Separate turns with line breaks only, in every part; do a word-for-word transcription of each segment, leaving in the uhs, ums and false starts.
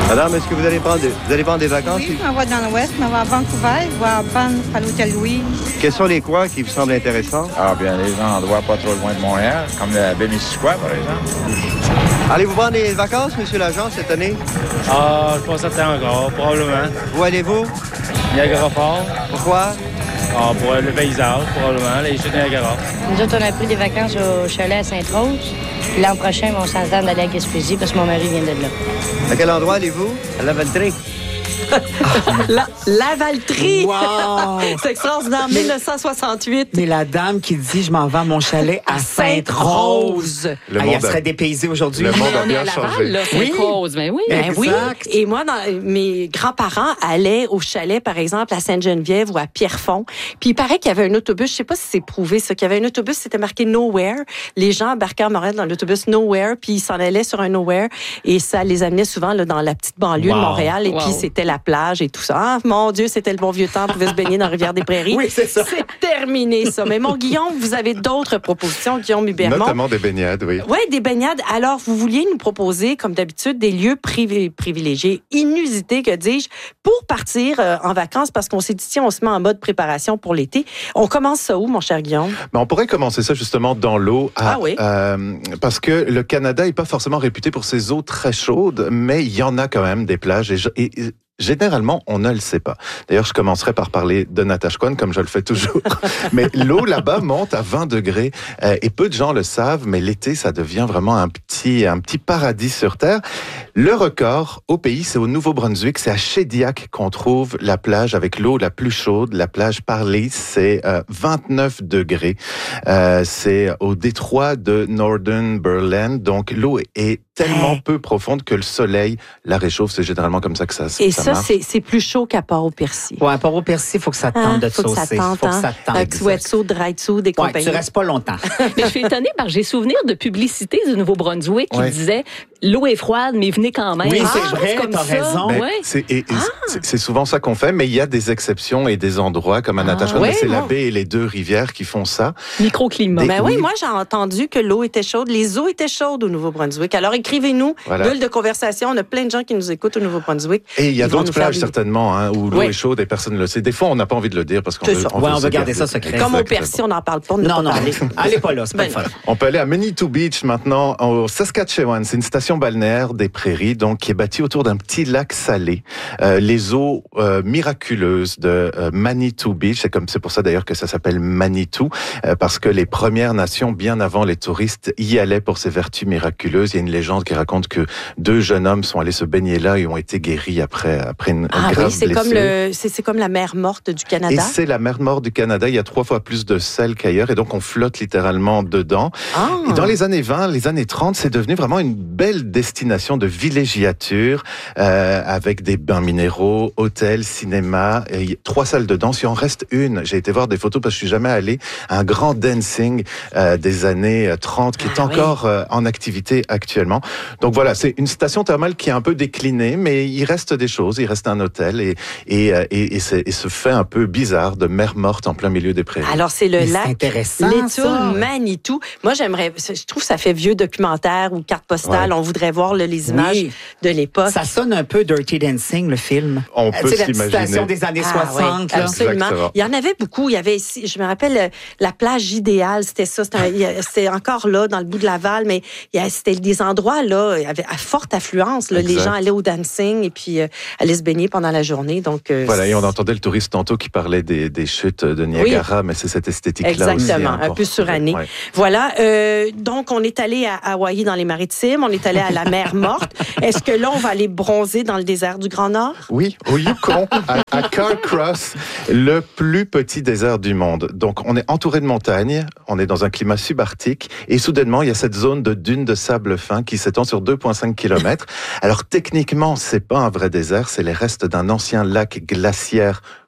Madame, est-ce que vous allez prendre des, vous allez prendre des vacances?
Oui, je m'en vais dans l'Ouest, je m'en vais à Vancouver, je vais à Banff, à l'Hôtel Louis.
Quels sont les coins qui vous semblent intéressants?
Ah, bien, les endroits pas trop loin de Montréal, comme la baie Missisquoi, par exemple.
Allez-vous prendre des vacances, monsieur l'agent, cette année?
Ah, je suis pas certain encore, probablement.
Où allez-vous?
Niagara Falls.
Pourquoi?
Ah, pour le paysage, probablement, les chutes Niagara.
Nous autres, on a pris des vacances au chalet à Sainte-Rose. L'an prochain, on s'entend d'aller à Gaspésie parce que mon mari vient de là.
À quel endroit allez-vous? À la Valtrie.
La, la Valtrie!
Wow!
C'est extraordinaire,
Mais-
dix-neuf cent soixante-huit.
Mais la dame qui dit « Je m'en vais à mon chalet à Sainte-Rose ».
Le
Ah,
monde
elle serait
a-
dépaysée aujourd'hui.
Le monde a
On est
bien
à
changé.
Laval, là,
Oui.
Sainte-Rose, ben oui. Ben oui.
Exact.
Et moi, dans, mes grands-parents allaient au chalet, par exemple, à Sainte-Geneviève ou à Pierrefonds. Puis il paraît qu'il y avait un autobus, je sais pas si c'est prouvé ça, qu'il y avait un autobus, c'était marqué Nowhere. Les gens embarquaient à Montréal dans l'autobus Nowhere, puis ils s'en allaient sur un Nowhere. Et ça les amenait souvent là, dans la petite banlieue
Wow.
de Montréal. Et
Wow.
puis c'était la plage et tout ça. Ah, mon Dieu, c'était le bon vieux temps. On pouvait se baigner dans la Rivière-des-Prairies.
Oui, c'est ça.
C'est terminé, ça. Mais mon Guillaume, vous avez d'autres propositions, Guillaume Hubermont.
Notamment des baignades, oui.
Oui, des baignades. Alors, vous vouliez nous proposer, comme d'habitude, des lieux privi- privilégiés, inusités, que dis-je, pour partir euh, en vacances, parce qu'on s'est dit, tiens, on se met en mode préparation pour l'été. On commence ça où, mon cher Guillaume?
Mais on pourrait commencer ça justement dans l'eau. à-
Ah oui.
euh, parce que le Canada n'est pas forcément réputé pour ses eaux très chaudes, mais il y en a quand même des plages. Et, je- et- et généralement, on ne le sait pas. D'ailleurs, je commencerai par parler de Natashquan, comme je le fais toujours. Mais l'eau là-bas monte à vingt degrés. euh, et peu de gens le savent, mais l'été, ça devient vraiment un petit, un petit paradis sur Terre. Le record au pays, c'est au Nouveau-Brunswick. C'est à Shediac qu'on trouve la plage avec l'eau la plus chaude. La plage Parleys, c'est euh, vingt-neuf degrés. Euh, c'est au détroit de Northern Berlin. Donc, l'eau est tellement
Hey.
peu profonde que le soleil la réchauffe. C'est généralement comme ça que ça,
Et
ça
ça,
marche.
c'est, c'est plus chaud qu'à Port-au-Percy.
Ouais, par au persil, il faut que ça tente
Hein?
de te
Faut que ça
saucer.
tente,
faut que
hein?
ça tente.
Avec sweatsuit, dry-suit, des
Ouais,
compagnies.
tu restes pas longtemps.
Mais je suis étonnée parce que j'ai souvenir de publicités du Nouveau-Brunswick qui
Ouais.
disaient l'eau est froide, mais venez quand même.
Oui,
Ah,
c'est vrai,
comme
t'as
ça.
raison.
Ben,
Ouais.
c'est, et- et c'est- c'est souvent ça qu'on fait, mais il y a des exceptions et des endroits comme à Natashquan,
ouais,
mais c'est la
moi.
baie et les deux rivières qui font ça.
Microclimat.
Des-
Ben oui,
oui.
moi, j'ai entendu que l'eau était chaude. Les eaux étaient chaudes au Nouveau-Brunswick. Alors, écrivez-nous.
Voilà.
Bulle de conversation. On a plein de gens qui nous écoutent au Nouveau-Brunswick.
Et il y a
Ils vont
d'autres
nous faire
plages
des-
certainement hein, où l'eau
Oui.
est chaude et personne ne le sait. Des fois, on n'a pas envie de le dire parce qu'on
C'est
veut,
ça.
on
Ouais,
veut
on
se
veut garder
garder
ça secret.
Comme au
Exactement.
Percy, on n'en parle pas. on ne
Non,
peut
non,
pas parler.
allez pas là, c'est pas
Ben
le fun.
On peut aller à Manitou Beach maintenant, au Saskatchewan. C'est une station balnéaire des prairies, donc qui est bâtie autour d'un petit lac salé. Euh, les eaux euh, miraculeuses de euh, Manitou Beach, c'est comme c'est pour ça d'ailleurs que ça s'appelle Manitou, euh, parce que les Premières Nations, bien avant les touristes, y allaient pour ces vertus miraculeuses. Il y a une légende qui raconte que deux jeunes hommes sont allés se baigner là et ont été guéris après après une, une
Ah
grave
oui, c'est
blessure.
comme, le, c'est, c'est comme la mer morte du
Et
Canada.
c'est la mer Morte du Canada. Il y a trois fois plus de sel qu'ailleurs, et donc on flotte littéralement dedans.
Ah.
Et dans les années vingt, les années trente, c'est devenu vraiment une belle destination de villégiature, euh, avec des bains minéraux, hôtels, cinéma, et il y a trois salles de danse. Il en reste une. J'ai été voir des photos parce que je suis jamais allé. Un grand dancing euh, des années trente qui est
Ah oui.
encore euh, en activité actuellement. Donc voilà, c'est une station thermale qui est un peu déclinée, mais il reste des choses. Il reste un hôtel et et euh, et, et, c'est, et ce fait un peu bizarre de mer morte en plein milieu des prairies.
Alors, c'est le
Mais c'est
lac
intéressant,
Little
ça.
Manitou. Moi, j'aimerais, je trouve que ça fait vieux documentaire ou carte postale.
Ouais.
On voudrait voir là, les images
Oui.
de l'époque.
Ça sonne un peu Dirty Dancing, le film.
On
Euh,
peut
tu sais, la petite
s'imaginer.
station des années
Ah,
soixante.
oui,
là.
absolument.
Exactement.
Il y en avait beaucoup. Il y avait ici, je me rappelle, euh, la plage idéale, c'était ça. C'était, un- il y a- c'était encore là, dans le bout de Laval, mais il y a- c'était des endroits là, avec à forte affluence. Là, les
Exact.
gens allaient au dancing et puis euh, allaient se baigner pendant la journée. Donc, euh,
Voilà, et on entendait le touriste tantôt qui parlait des, des chutes de Niagara, mais c'est cette esthétique-là aussi.
Exactement,
hein,
un
qu'on
peu
retrouve.
suranné.
Ouais.
Voilà. euh, donc, on est allé à Hawaï dans les Maritimes, on est allé à la mer Morte. Est-ce que là, on va aller bronzer dans le désert du Grand Nord?
Oui, au Yukon, à, à Carcross, le plus petit désert du monde. Donc, on est entouré de montagnes, on est dans un climat subarctique, et soudainement, il y a cette zone de dunes de sable fin qui s'étend sur deux virgule cinq kilomètres. Alors, techniquement, c'est pas un vrai désert, c'est les restes d'un ancien lac glaciaire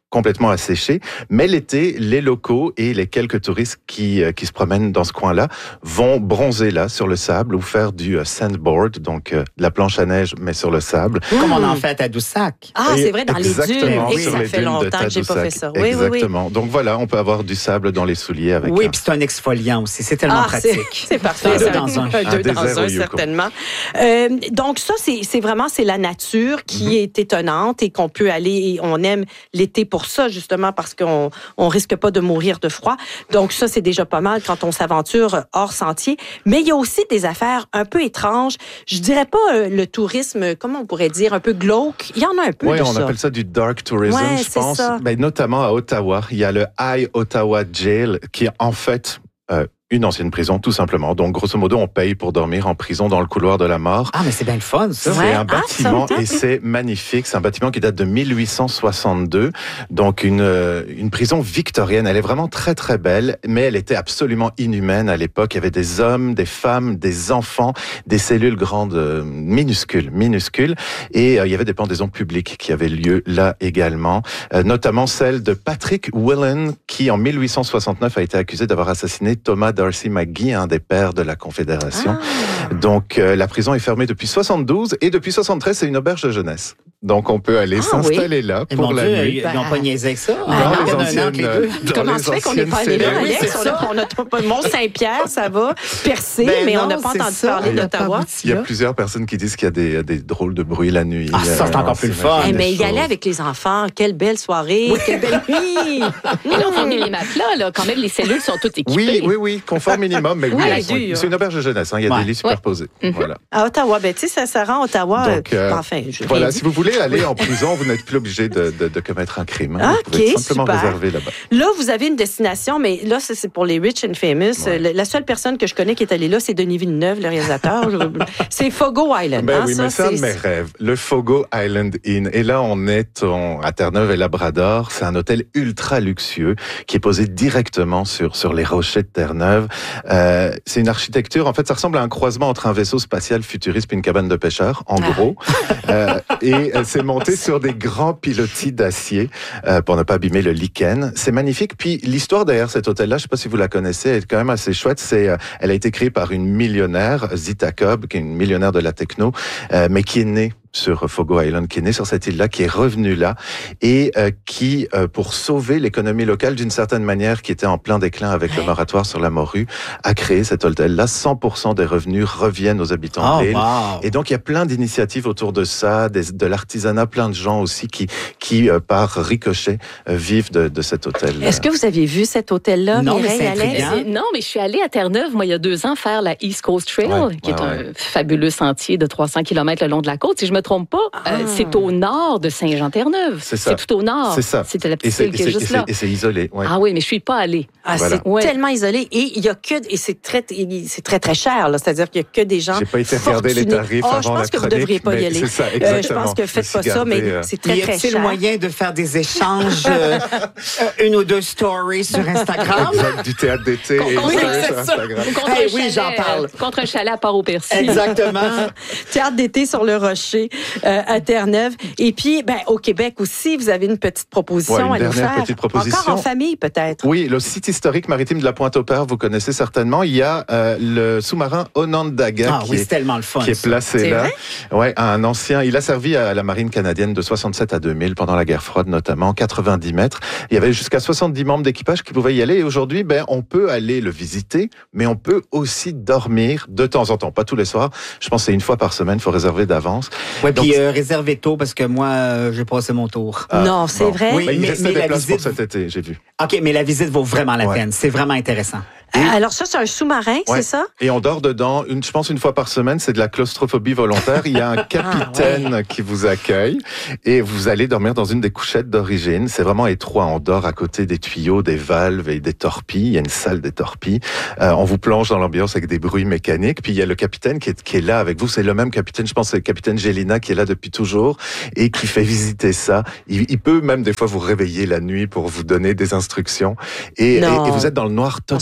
complètement asséché. Mais l'été, les locaux et les quelques touristes qui, euh, qui se promènent dans ce coin-là vont bronzer là, sur le sable, ou faire du euh, sandboard, donc euh, de la planche à neige, mais sur le sable.
Comme on en fait à Tadoussac.
Ah, c'est vrai, dans les dunes.
Exactement,
Et
sur
ça
les
fait
dunes de
longtemps que j'ai pas fait
Tadoussac.
ça. Oui, oui, oui.
Exactement. Donc voilà, on peut avoir du sable dans les souliers avec
Oui,
un...
puis c'est un exfoliant aussi. C'est tellement
Ah, c'est,
pratique.
c'est parfait.
Deux
ça.
dans un.
Un
Un
deux dans
désert
un,
au Yukon.
certainement. Euh, donc ça, c'est, c'est vraiment c'est la nature qui
Mm-hmm.
est étonnante et qu'on peut aller. Et on aime l'été pour ça, justement, parce qu'on on risque pas de mourir de froid. Donc ça, c'est déjà pas mal quand on s'aventure hors sentier. Mais il y a aussi des affaires un peu étranges. Je dirais pas euh, le tourisme, comment on pourrait dire, un peu glauque. Il y en a un peu
Oui,
de
on
ça.
appelle ça du dark tourism,
Ouais,
je
c'est
pense.
ça.
Ben, notamment à Ottawa, il y a le High Ottawa Jail, qui est en fait euh, une ancienne prison, tout simplement. Donc, grosso modo, on paye pour dormir en prison dans le couloir de la mort.
Ah, mais c'est bien le fun, ça.
C'est
Ouais.
un
Ah,
bâtiment
ça me
et c'est magnifique. C'est un bâtiment qui date de mille huit cent soixante-deux. Donc, une, euh, une prison victorienne. Elle est vraiment très, très belle, mais elle était absolument inhumaine à l'époque. Il y avait des hommes, des femmes, des enfants, des cellules grandes, euh, minuscules, minuscules. Et euh, il y avait des pendaisons publiques qui avaient lieu là également. Euh, notamment celle de Patrick Whelan, qui en mille huit cent soixante-neuf a été accusé d'avoir assassiné Thomas Darcy McGee, un des pères de la Confédération.
Ah.
Donc, euh, la prison est fermée depuis soixante-douze et depuis soixante-treize, c'est une auberge de jeunesse. Donc, on peut aller
Ah,
s'installer là
Et
pour
mon
la
Dieu,
nuit.
ils n'ont pas niaisé avec ça.
Dans
Ah,
les
Il y en a un
anciennes,
an que les deux.
dans
Comment
les
ça fait qu'on n'est
anciennes
pas allé là,
cellules.
Oui,
Alex?
c'est
On
ça.
a- On a pas Mont-Saint-Pierre, ça va, percé,
Ben
mais
non,
on n'a pas
c'est
entendu
ça.
parler
Il y a
d'Ottawa.
pas
Il y a plusieurs personnes qui disent qu'il y a des, des drôles de bruits la nuit.
Ah, ça, c'est
Euh,
encore plus le
c'est
fun.
Eh,
des
mais y
choses.
aller avec les enfants, quelle belle soirée, quelle belle nuit.
Et là, on fournit les matelas, là. Quand même, les cellules sont toutes équipées.
Oui, oui, oui, confort minimum, mais oui,
À la
elles sont-
dure.
c'est une auberge de jeunesse, hein, il y a
Ouais.
des lits superposés. Voilà.
À Ottawa, ben tu sais, ça, ça rend Ottawa.
Donc, euh,
enfin, je
Voilà,
rien
si
dit.
vous voulez aller en prison, vous n'êtes plus obligé de, de, de commettre un crime. Hein. Vous pouvez
Ok,
simplement
super.
réserver là-bas.
Là, vous avez une destination, mais là, ça, c'est pour les rich and famous.
Ouais.
Le- La seule personne que je connais qui est allée là, c'est Denis Villeneuve, le réalisateur. Je- c'est Fogo Island.
Ben
hein,
oui,
ça,
mais c'est un de mes rêves. Le Fogo Island Inn. Et là, on est en- à Terre-Neuve et Labrador. C'est un hôtel ultra luxueux qui est posé directement sur, sur les rochers de Terre-Neuve. Euh, c'est une architecture, en fait, ça ressemble à un croisement entre un vaisseau spatial futuriste et une cabane de pêcheurs, en
Ah.
gros. Euh, et euh, c'est monté sur des grands pilotis d'acier euh, pour ne pas abîmer le lichen. C'est magnifique. Puis l'histoire derrière cet hôtel-là, je sais pas si vous la connaissez, elle est quand même assez chouette. C'est, euh, elle a été créée par une millionnaire, Zita Cobb, qui est une millionnaire de la techno, euh, mais qui est née sur Fogo Island, qui est née sur cette île-là, qui est revenue là et euh, qui, euh, pour sauver l'économie locale d'une certaine manière, qui était en plein déclin avec le moratoire sur la morue, a créé cet hôtel-là. cent pour cent des revenus reviennent aux habitants
Oh,
de l'île.
wow.
Et donc, il y a plein d'initiatives autour de ça, des, de l'artisanat, plein de gens aussi qui, qui euh, par ricochet, euh, vivent de, de cet hôtel.
Est-ce que vous aviez vu cet hôtel-là,
Non, mais
Mireille,
c'est
Alex?
intriguant.
Mais c'est- Non, mais je suis allée à Terre-Neuve, moi, il y a deux ans, faire la East Coast Trail,
Ouais,
qui est
ouais,
un
ouais.
fabuleux sentier de trois cents kilomètres le long de la côte. Si je me trompe pas, euh, c'est au nord de Saint-Jean-Terre-Neuve.
C'est ça.
tout au nord.
C'est ça.
C'était la
Et
petite
c'est,
île
et
qui est
c'est-
juste
et c'est-
là.
et c'est isolé. Ouais.
Ah oui, mais je suis pas allée.
Ah,
Voilà.
c'est
Ouais.
tellement isolé et il y a que et c'est très c'est très très cher là, c'est-à-dire qu'il y a que des gens.
J'ai pas été regarder les
fortunés.
tarifs
Oh,
avant
je pense
la
que vous
chronique,
devriez pas y
mais
aller.
c'est ça,
Euh, je
exactement.
pense que
Je
faites
me
pas
suis
ça, mais
gardé, euh,
c'est très
Y
très
a-t-il
cher.
moyen de faire des échanges, euh, euh, une ou deux stories sur Instagram?
Exact, du théâtre d'été et
Oui,
une
c'est
sur
ça.
Instagram.
Ou contre,
Hey,
un
oui,
chalet,
j'en parle.
euh, contre un chalet à Port-au-Percy.
Exactement.
Théâtre d'été sur le Rocher euh, à Terre-Neuve. Et puis, ben, au Québec aussi, vous avez une petite proposition
Ouais, une
à nous
dernière
faire.
petite proposition.
Encore en famille, peut-être.
Oui, le site historique maritime de la Pointe-au-Père, vous connaissez certainement. Il y a euh, le sous-marin Onondaga
Ah
qui,
oui,
est,
c'est tellement le fun.
qui est
ça.
placé
C'est
là.
vrai?
Ouais, un ancien. Il a servi à la marine canadienne de soixante-sept à deux mille pendant la guerre froide, notamment quatre-vingt-dix mètres. Il y avait jusqu'à soixante-dix membres d'équipage qui pouvaient y aller. Et aujourd'hui, ben, on peut aller le visiter, mais on peut aussi dormir de temps en temps, pas tous les soirs. Je pense que c'est une fois par semaine. Il faut réserver d'avance.
Ouais,
Donc,
puis euh, réservez tôt parce que moi, euh, j'ai passé mon tour.
Ah,
non, c'est
bon.
vrai.
Oui,
Mais il
mais-
restait
mais
des
la
places pour
visite-
cet été, j'ai vu.
OK, mais la visite vaut vraiment la
Ouais.
peine. C'est vraiment intéressant.
Euh, Alors ça, c'est un sous-marin,
Ouais.
c'est ça?
Et on dort dedans, une, je pense une fois par semaine, c'est de la claustrophobie volontaire. Il y a un capitaine qui vous accueille et vous allez dormir dans une des couchettes d'origine. C'est vraiment étroit, on dort à côté des tuyaux, des valves et des torpilles. Il y a une salle des torpilles. Euh, on vous plonge dans l'ambiance avec des bruits mécaniques. Puis il y a le capitaine qui est, qui est là avec vous. C'est le même capitaine, je pense c'est le capitaine Gélina qui est là depuis toujours et qui fait visiter ça. Il, il peut même des fois vous réveiller la nuit pour vous donner des instructions. Et, et,
Non.
et vous êtes dans le noir
On se
total.
croirait dans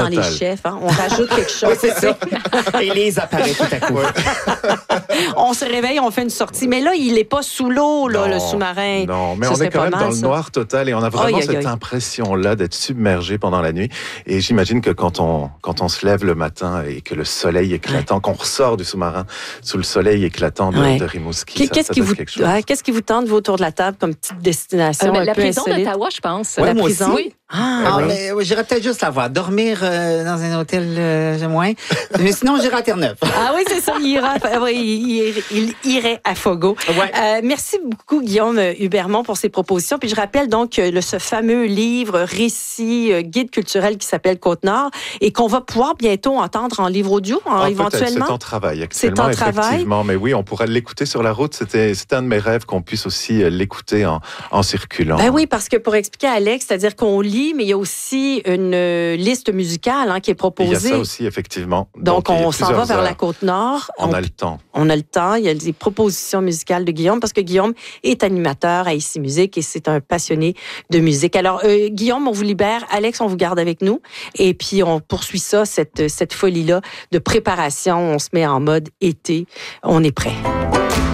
dans les
total.
chefs. Hein? On rajoute quelque chose.
C'est ça. Et les apparaît tout à coup.
On se réveille, on fait une sortie. Mais là, il n'est pas sous l'eau, là,
Non,
le sous-marin.
Non, mais
Ce
on
serait
est quand
pas
même
mal,
dans le
ça.
noir total et on a vraiment
Aïe, aïe,
cette
aïe.
impression-là d'être submergé pendant la nuit. Et j'imagine que quand on, quand on se lève le matin et que le soleil éclatant, qu'on ressort du sous-marin sous le soleil éclatant de,
Ouais.
de Rimouski,
Qu'est-
ça,
Qu'est-ce
ça
qui
donne
vous,
quelque chose.
ouais, qu'est-ce qui vous tente, vous, autour de la table, comme petite destination
Euh, ben,
un
la
peu
prison
insolite?
d'Ottawa, je pense.
Ouais,
La
moi
prison?
aussi.
Oui.
Ah,
Ah,
oui.
mais ouais, j'irais peut-être juste la voir. Dormir euh, dans un hôtel, euh, j'aime moins. Mais sinon, j'irai à Terre-Neuve.
Ah oui, c'est ça, il, ira, oui, il, il- il irait à Fogo.
Ouais.
Euh, merci beaucoup, Guillaume Hubermont, pour ces propositions. Puis je rappelle donc euh, le, ce fameux livre, récit, euh, guide culturel qui s'appelle Côte-Nord et qu'on va pouvoir bientôt entendre en livre audio, hein,
Ah,
éventuellement.
C'est en travail
C'est
actuellement,
en travail.
effectivement. Mais oui, on pourrait l'écouter sur la route. C'était, c'était un de mes rêves qu'on puisse aussi euh, l'écouter en, en circulant.
Ben oui, parce que pour expliquer à Alex, c'est-à-dire qu'on lit, mais il y a aussi une euh, liste musicale hein, qui est
Il y a
proposée.
ça aussi, effectivement.
Donc,
il y a
on s'en va
plusieurs
vers la
heures.
Côte-Nord.
On a le temps.
On a le temps. Il y a des propositions musicales de Guillaume parce que Guillaume est animateur à Ici Musique et c'est un passionné de musique. Alors, euh, Guillaume, on vous libère. Alex, on vous garde avec nous. Et puis, on poursuit ça, cette, cette folie-là de préparation. On se met en mode été. On est prêt.